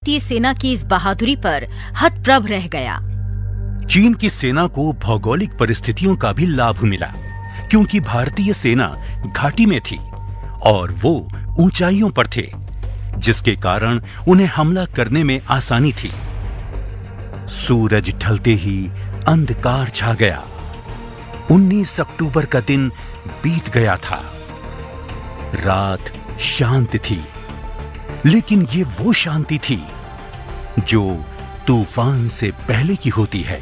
भारतीय सेना की इस बहादुरी पर हतप्रभ रह गया। चीन की सेना को भौगोलिक परिस्थितियों का भी लाभ मिला, क्योंकि भारतीय सेना घाटी में थी और वो ऊंचाइयों पर थे, जिसके कारण उन्हें हमला करने में आसानी थी। सूरज ढलते ही अंधकार छा गया। 19 अक्टूबर का दिन बीत गया था। रात शांत थी, लेकिन ये वो शांति थी जो तूफान से पहले की होती है।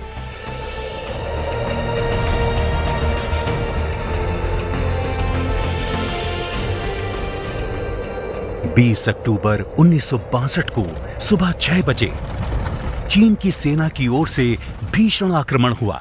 बीस अक्टूबर 1962 को सुबह 6 बजे चीन की सेना की ओर से भीषण आक्रमण हुआ।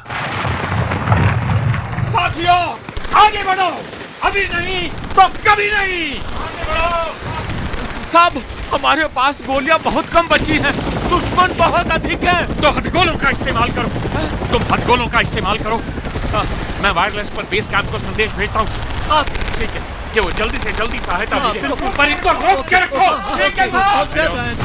साथियों, आगे बढ़ो, अभी नहीं तो कभी नहीं। आगे बढ़ो। साहब, हमारे पास गोलियां बहुत कम बची हैं, दुश्मन बहुत अधिक है। तो हथगोलों का इस्तेमाल करो। तुम हथगोलों का इस्तेमाल करो। मैं वायरलेस पर बेस कैंप को संदेश भेजता हूँ। ठीक है कि वो जल्दी से जल्दी सहायता भेजे, पर इनको रोक के रखो। ठीक है साहब।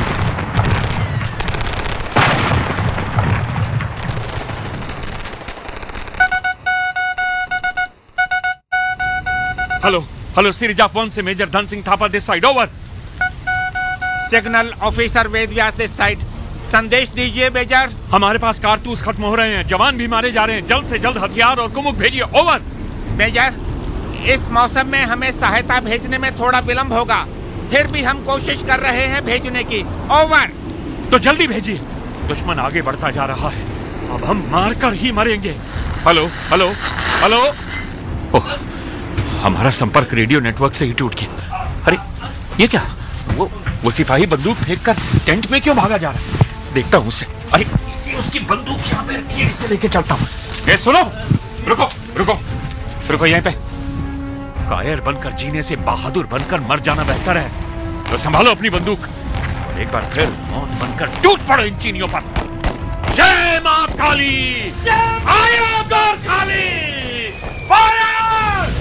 हेलो, सीरीज 1 से major Dhan Singh Thapa this side, over. Signal officer Ved Vyas this side, संदेश दीजिए मेजर। हमारे पास कारतूस खत्म हो रहे हैं, जवान भी मारे जा रहे हैं, जल्द से जल्द हथियार और कुमुक भेजिए, ओवर। मेजर, इस मौसम में हमें सहायता भेजने में थोड़ा विलंब होगा, फिर भी हम कोशिश कर रहे हैं भेजने की, ओवर। तो जल्दी भेजिए, दुश्मन आगे बढ़ता जा रहा है, अब हम मार कर ही मरेंगे। Hello hello hello. ओह, हमारा संपर्क रेडियो नेटवर्क से ही टूट गया। अरे ये क्या, वो सिपाही बंदूक फेंककर टेंट में क्यों भागा जा रहा है? देखता हूँ उससे। अरे ये उसकी बंदूक यहाँ पे रखी है, इसे लेके चलता हूँ। ये सुनो, रुको रुको रुको यहीं पे। कायर बनकर जीने से बहादुर बनकर मर जाना बेहतर है। तो संभालो अपनी बंदूक और एक बार फिर मौत बनकर टूट पड़ो इन चीनियों पर। जय मां काली, आया गोरखाली, फायर!